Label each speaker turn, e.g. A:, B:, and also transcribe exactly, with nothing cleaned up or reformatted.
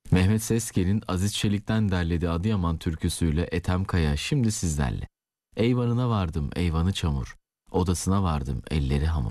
A: Mehmet Seskel'in Aziz Çelik'ten derlediği Adıyaman türküsüyle Ethem Kaya şimdi sizlerle. Eyvanına vardım eyvanı çamur, odasına vardım elleri hamur.